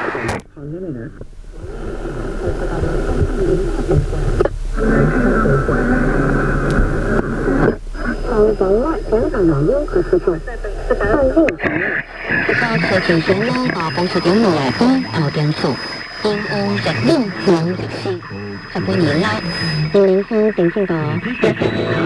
到车前上路到公司中路来讲头点数，因乌日冷冷日死，十几年来，2003电线杆。